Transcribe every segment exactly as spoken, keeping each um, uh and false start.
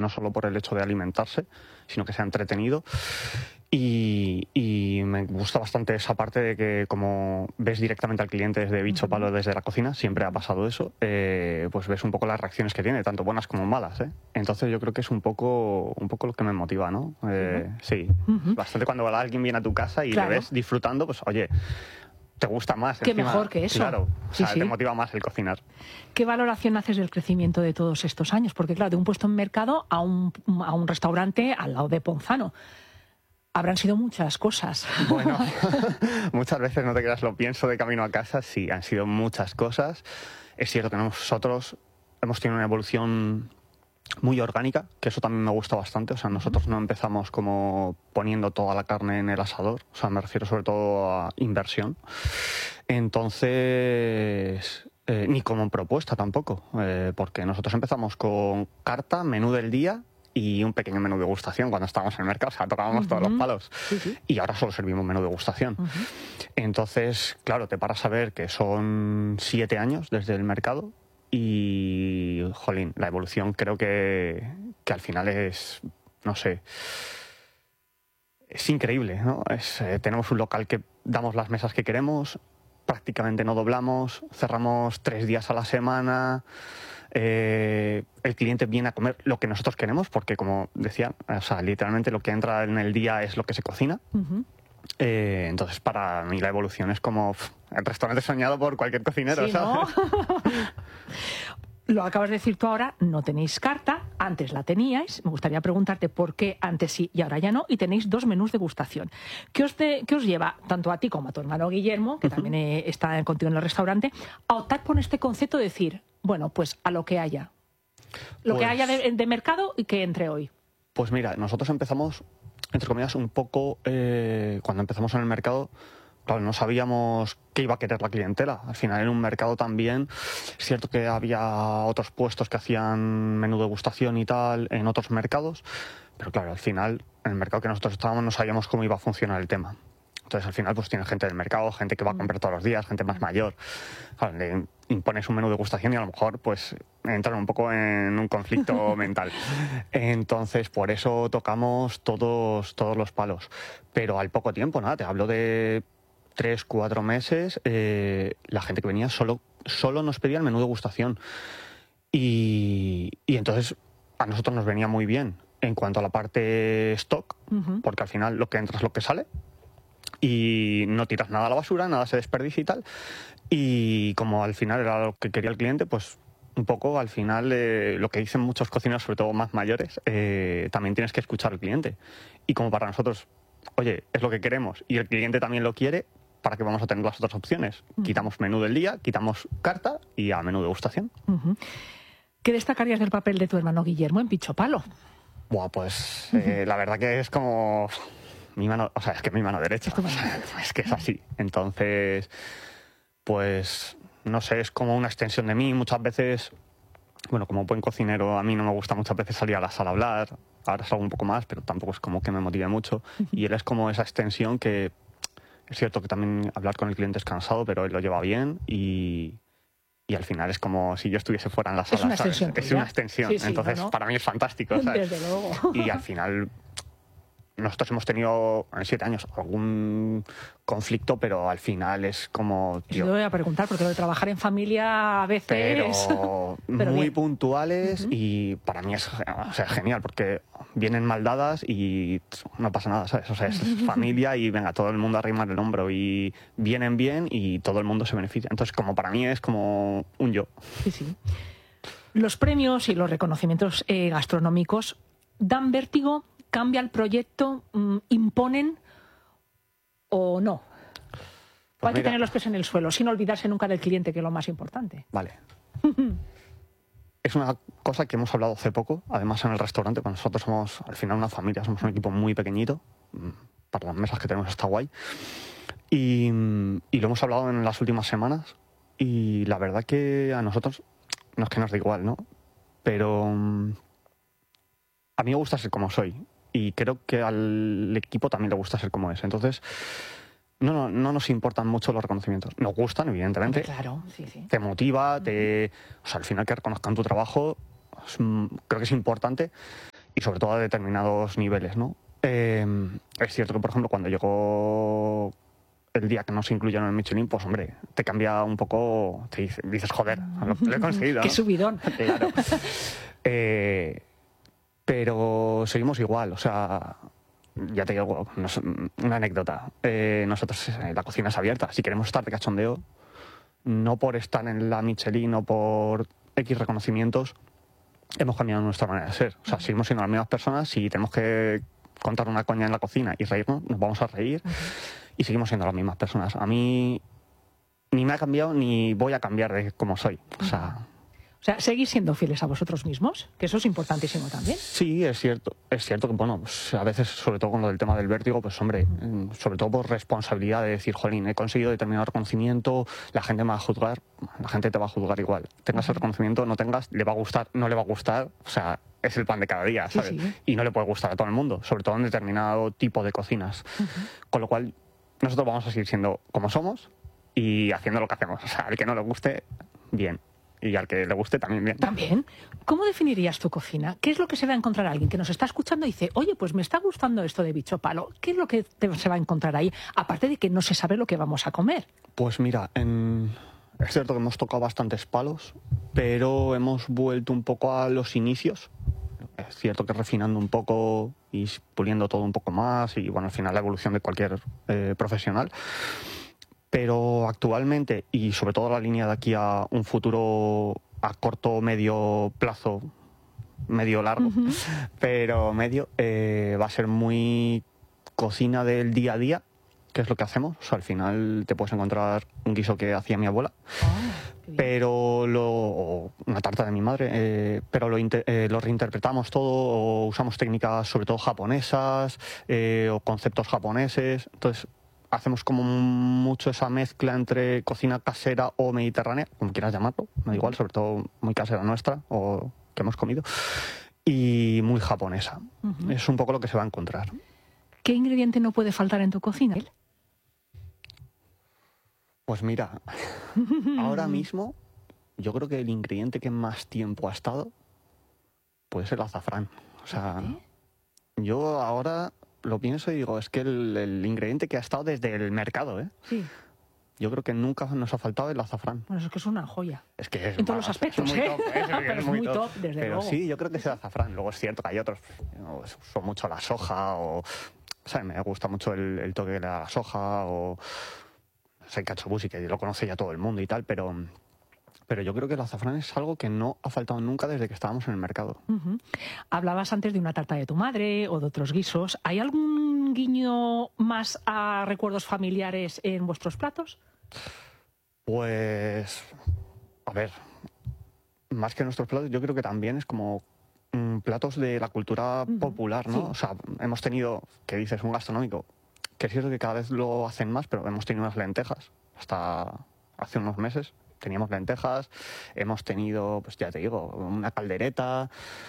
no solo por el hecho de alimentarse, sino que sea entretenido. Y, y me gusta bastante esa parte de que, como ves directamente al cliente desde Bicho Palo, desde la cocina, siempre ha pasado eso, eh, pues ves un poco las reacciones que tiene, tanto buenas como malas, ¿eh? Entonces yo creo que es un poco, un poco lo que me motiva, ¿no? Eh, sí, Uh-huh. bastante cuando alguien viene a tu casa y Claro. le ves disfrutando, pues oye, te gusta más. Qué encima, mejor que eso. Claro, o Sí, sea, sí. te motiva más el cocinar. ¿Qué valoración haces del crecimiento de todos estos años? Porque claro, de un puesto en mercado a un, a un restaurante al lado de Ponzano. Habrán sido muchas cosas. Bueno, muchas veces, no te creas, lo pienso de camino a casa, sí, han sido muchas cosas. Es cierto que nosotros hemos tenido una evolución muy orgánica, que eso también me gusta bastante. O sea, nosotros no empezamos como poniendo toda la carne en el asador, o sea, me refiero sobre todo a inversión. Entonces, eh, ni como propuesta tampoco, eh, porque nosotros empezamos con carta, menú del día y un pequeño menú de degustación cuando estábamos en el mercado, o sea, tocábamos uh-huh. todos los palos. Sí, sí. Y ahora solo servimos menú de degustación. Uh-huh. Entonces, claro, te paras a ver que son siete años desde el mercado y, jolín, la evolución creo que, que al final es, no sé, es increíble, ¿no? Es, eh, tenemos un local que damos las mesas que queremos, prácticamente no doblamos, cerramos tres días a la semana. Eh, el cliente viene a comer lo que nosotros queremos, porque como decía, o sea, literalmente lo que entra en el día es lo que se cocina. Uh-huh. Eh, entonces para mí la evolución es como pff, el restaurante soñado por cualquier cocinero, sí, ¿sabes? ¿no? Lo acabas de decir tú ahora, no tenéis carta, antes la teníais. Me gustaría preguntarte por qué antes sí y ahora ya no, y tenéis dos menús de degustación. ¿Qué os, de, qué os lleva, tanto a ti como a tu hermano Guillermo, que uh-huh. también eh, está contigo en el restaurante, a optar por este concepto de decir, bueno, pues a lo que haya? Lo pues, que haya de, de mercado y que entre hoy. Pues mira, nosotros empezamos, entre comillas, un poco, eh, cuando empezamos en el mercado, claro, no sabíamos qué iba a querer la clientela. Al final, en un mercado también, es cierto que había otros puestos que hacían menú de degustación y tal en otros mercados, pero claro, al final, en el mercado que nosotros estábamos no sabíamos cómo iba a funcionar el tema. Entonces, al final, pues tienes gente del mercado, gente que va a comprar todos los días, gente más mayor. Claro, le impones un menú de degustación y a lo mejor, pues, entran un poco en un conflicto mental. Entonces, por eso tocamos todos, todos los palos. Pero al poco tiempo, nada, te hablo de tres, cuatro meses, eh, la gente que venía solo, solo nos pedía el menú de degustación. Y, y entonces, a nosotros nos venía muy bien en cuanto a la parte stock, uh-huh. porque al final lo que entra es lo que sale. Y no tiras nada a la basura, nada se desperdicia y tal. Y como al final era lo que quería el cliente, pues un poco al final eh, lo que dicen muchos cocineros, sobre todo más mayores, eh, también tienes que escuchar al cliente. Y como para nosotros, oye, es lo que queremos y el cliente también lo quiere, ¿para qué vamos a tener las otras opciones? Uh-huh. Quitamos menú del día, quitamos carta y a menú de degustación. Uh-huh. ¿Qué destacarías del papel de tu hermano Guillermo en Bicho Palo? Buah, pues eh, la verdad que es como... mi mano, o sea, es que mi mano derecha, o sea, es que es así. Entonces, pues, no sé, es como una extensión de mí. Muchas veces, bueno, como buen cocinero, a mí no me gusta muchas veces salir a la sala a hablar. Ahora salgo un poco más, pero tampoco es como que me motive mucho. Y él es como esa extensión que, es cierto que también hablar con el cliente es cansado, pero él lo lleva bien y... y al final es como si yo estuviese fuera en la sala. Es una extensión. Es una extensión. Sí, sí, entonces, no, no. para mí es fantástico, ¿sabes? Desde luego. Y al final... nosotros hemos tenido en siete años algún conflicto, pero al final es como... Tío, yo te voy a preguntar, porque lo de trabajar en familia a veces... Pero, pero muy bien. Puntuales uh-huh. y para mí es, o sea, genial, porque vienen mal dadas y no pasa nada, ¿sabes? O sea, es familia y venga, todo el mundo a arrimar el hombro y vienen bien y todo el mundo se beneficia. Entonces, como para mí es como un yo. Sí, sí. Los premios y los reconocimientos eh, gastronómicos dan vértigo. ¿Cambia el proyecto? ¿Imponen o no? Pues hay mira, que tener los pies en el suelo, sin olvidarse nunca del cliente, que es lo más importante. Vale. Es una cosa que hemos hablado hace poco, además en el restaurante, cuando nosotros somos al final una familia, somos un equipo muy pequeñito, para las mesas que tenemos está guay, y, y lo hemos hablado en las últimas semanas, y la verdad que a nosotros, no es que nos da igual, ¿no? Pero a mí me gusta ser como soy. Y creo que al equipo también le gusta ser como es. Entonces, no, no, no nos importan mucho los reconocimientos. Nos gustan, evidentemente. Claro, sí, sí. Te motiva, te... O sea, al final que reconozcan tu trabajo, es, creo que es importante. y sobre todo a determinados niveles, ¿no? Eh, es cierto que, por ejemplo, cuando llegó el día que no se incluyeron en el Michelin, pues hombre, te cambia un poco, te dices, dices joder, lo, lo he conseguido, ¿no? ¡Qué subidón! Claro. Eh, pero seguimos igual, o sea, ya te digo, nos, una anécdota. Eh, nosotros, eh, la cocina es abierta, si queremos estar de cachondeo, no por estar en la Michelin o por X reconocimientos, hemos cambiado nuestra manera de ser. O sea, seguimos siendo las mismas personas. Si tenemos que contar una coña en la cocina y reírnos, nos vamos a reír. Uh-huh. Y seguimos siendo las mismas personas. A mí ni me ha cambiado ni voy a cambiar de como soy. O sea... Uh-huh. O sea, ¿seguís siendo fieles a vosotros mismos? Que eso es importantísimo también. Sí, es cierto. Es cierto que, bueno, pues a veces, sobre todo con lo del tema del vértigo, pues hombre, uh-huh. sobre todo por responsabilidad de decir, jolín, he conseguido determinado reconocimiento, la gente me va a juzgar, la gente te va a juzgar igual. Tengas uh-huh. el reconocimiento, no tengas, le va a gustar, no le va a gustar, o sea, es el pan de cada día, ¿sabes? Sí, sí. Y no le puede gustar a todo el mundo, sobre todo en determinado tipo de cocinas. Uh-huh. Con lo cual, nosotros vamos a seguir siendo como somos y haciendo lo que hacemos. O sea, al que no le guste, bien. Y al que le guste también bien. También. ¿Cómo definirías tu cocina? ¿Qué es lo que se va a encontrar alguien que nos está escuchando y dice, oye, pues me está gustando esto de bicho palo? ¿Qué es lo que te, se va a encontrar ahí? Aparte de que no se sabe lo que vamos a comer. Pues mira, en... es cierto que hemos tocado bastantes palos, pero hemos vuelto un poco a los inicios. Es cierto que refinando un poco y puliendo todo un poco más y, bueno, al final la evolución de cualquier eh, profesional. Pero actualmente, y sobre todo la línea de aquí a un futuro a corto, medio plazo, medio largo, uh-huh. pero medio, eh, va a ser muy cocina del día a día, que es lo que hacemos. O sea, al final te puedes encontrar un guiso que hacía mi abuela, oh, pero lo, o una tarta de mi madre, eh, pero lo, inter, eh, lo reinterpretamos todo, o usamos técnicas sobre todo japonesas, eh, o conceptos japoneses. Entonces, hacemos como mucho esa mezcla entre cocina casera o mediterránea, como quieras llamarlo, me da igual, sobre todo muy casera nuestra o que hemos comido, y muy japonesa. Uh-huh. Es un poco lo que se va a encontrar. ¿Qué ingrediente no puede faltar en tu cocina? Pues mira, ahora mismo yo creo que el ingrediente que más tiempo ha estado puede ser el azafrán. O sea, ¿qué? Yo ahora... lo pienso y digo, es que el, el ingrediente que ha estado desde el mercado, ¿eh? Sí. Yo creo que nunca nos ha faltado el azafrán. Bueno, es que es una joya. Es que es... En todos los aspectos, es muy ¿eh? top, ¿eh? Es, es muy top, top desde Pero luego. sí, yo creo que es el azafrán. Luego es cierto que hay otros, no, uso mucho la soja o... ¿sabes? Me gusta mucho el, el toque de la soja o... Soy cachobusi, que lo conoce ya todo el mundo y tal, pero... Pero yo creo que el azafrán es algo que no ha faltado nunca desde que estábamos en el mercado. Uh-huh. Hablabas antes de una tarta de tu madre o de otros guisos. ¿Hay algún guiño más a recuerdos familiares en vuestros platos? Pues... a ver... más que nuestros platos, yo creo que también es como mmm, platos de la cultura uh-huh. popular, ¿no? Sí. O sea, hemos tenido, ¿qué dices? Un gastronómico. Que es cierto que cada vez lo hacen más, pero hemos tenido unas lentejas. Hasta hace unos meses teníamos lentejas, hemos tenido, pues ya te digo, una caldereta,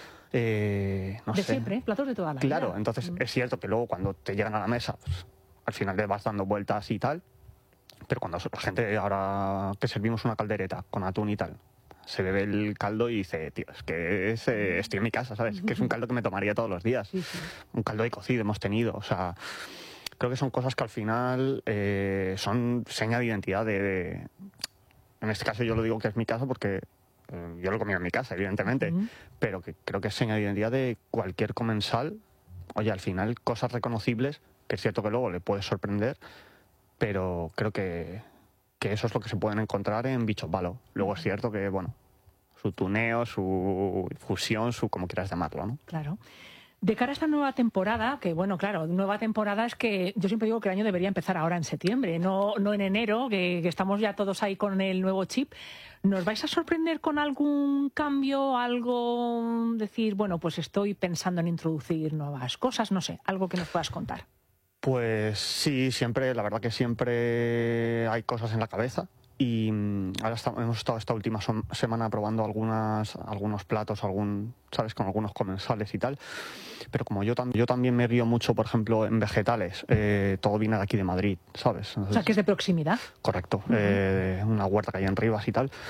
eh, no de sé. siempre, platos de toda la claro, vida. Claro, entonces mm. es cierto que luego cuando te llegan a la mesa, pues, al final le vas dando vueltas y tal, pero cuando la gente, ahora que servimos una caldereta con atún y tal, se bebe el caldo y dice, tío, es que es, eh, estoy en mi casa, ¿sabes? Que es un caldo que me tomaría todos los días. Sí, sí. Un caldo de cocido hemos tenido, o sea... Creo que son cosas que al final eh, son seña de identidad de, de... En este caso yo lo digo que es mi casa porque eh, yo lo he comido en mi casa, evidentemente, uh-huh. pero que creo que es seña de identidad de cualquier comensal. Oye, al final cosas reconocibles, que es cierto que luego le puedes sorprender, pero creo que, que eso es lo que se pueden encontrar en Bicho Palo. Luego es cierto que, bueno, su tuneo, su fusión, su como quieras llamarlo, ¿no? Claro. De cara a esta nueva temporada, que bueno, claro, nueva temporada es que yo siempre digo que el año debería empezar ahora en septiembre, no, no en enero, que, que estamos ya todos ahí con el nuevo chip. ¿Nos vais a sorprender con algún cambio, algo, decir, bueno, pues estoy pensando en introducir nuevas cosas, no sé, algo que nos puedas contar? Pues sí, siempre, la verdad que siempre hay cosas en la cabeza. Y ahora está, hemos estado esta última semana probando algunas, algunos platos, algún, ¿sabes? Con algunos comensales y tal. Pero como yo, tam yo también me guío mucho, por ejemplo, en vegetales, eh, todo viene de aquí de Madrid, ¿sabes? Entonces, o sea, que es de proximidad. Correcto. Uh-huh. eh, una huerta que hay en Rivas y tal.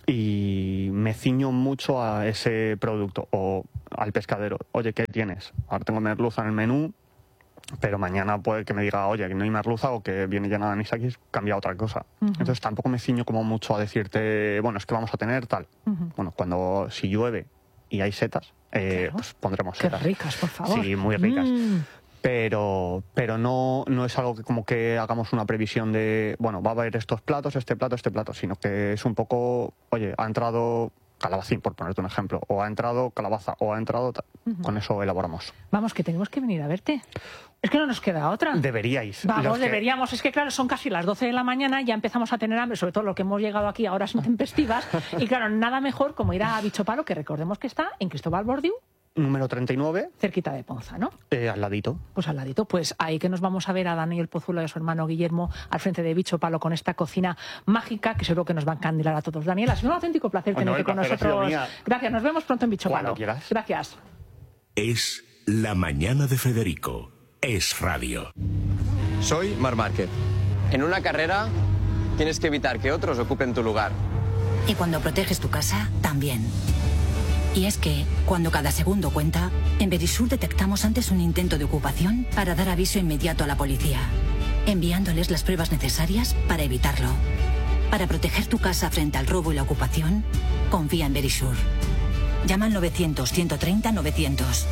y me ciño mucho a ese producto o al pescadero. Oye, ¿qué tienes? Ahora tengo merluza en el menú, pero mañana puede que me diga, oye, que no hay merluza o que viene llena de anisakis, cambia otra cosa. Uh-huh. Entonces tampoco me ciño como mucho a decirte, bueno, es que vamos a tener tal. Uh-huh. Bueno, cuando si llueve y hay setas, eh, claro. pues pondremos setas. Qué ricas, por favor. Sí, muy ricas. Mm. Pero, pero no, no es algo que como que hagamos una previsión de, bueno, va a haber estos platos, este plato, este plato, sino que es un poco, oye, ha entrado calabacín, por ponerte un ejemplo, o ha entrado calabaza, o ha entrado... Uh-huh. Con eso elaboramos. Vamos, que tenemos que venir a verte. Es que no nos queda otra. Deberíais. Vamos, que... deberíamos. Es que claro, son casi las doce de la mañana, ya empezamos a tener hambre, sobre todo lo que hemos llegado aquí a horas intempestivas. Y claro, nada mejor como ir a Bichopalo, que recordemos que está en Cristóbal Bordiú. Número treinta y nueve. Cerquita de Ponza, ¿no? Eh, al ladito. Pues al ladito. Pues ahí que nos vamos a ver a Daniel Pozuelo y a su hermano Guillermo al frente de Bichopalo con esta cocina mágica que seguro que nos va a encandilar a todos. Daniel, ha sido un auténtico placer bueno, tenerte con nosotros. Gracias, nos vemos pronto en Bichopalo. Cuando quieras. Gracias. Es La Mañana de Federico. Es radio. Soy Marc Márquez. En una carrera tienes que evitar que otros ocupen tu lugar. Y cuando proteges tu casa, también. Y es que, cuando cada segundo cuenta, en Verisur detectamos antes un intento de ocupación para dar aviso inmediato a la policía, enviándoles las pruebas necesarias para evitarlo. Para proteger tu casa frente al robo y la ocupación, confía en Verisur. Llama al novecientos, ciento treinta, novecientos.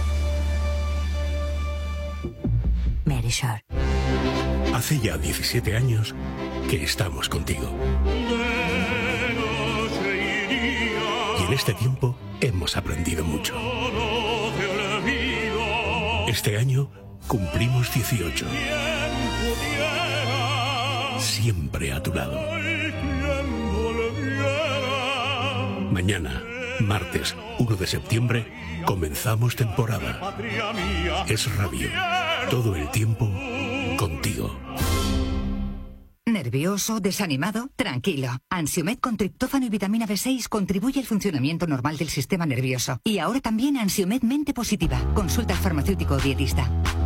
Verisur. Hace ya diecisiete años que estamos contigo. Y en este tiempo hemos aprendido mucho. Este año cumplimos dieciocho. Siempre a tu lado. Mañana, martes uno de septiembre, comenzamos temporada. Es radio. Todo el tiempo contigo. ¿Nervioso? ¿Desanimado? Tranquilo. Ansiomed con triptófano y vitamina B seis contribuye al funcionamiento normal del sistema nervioso. Y ahora también Ansiomed Mente Positiva. Consulta al farmacéutico o dietista.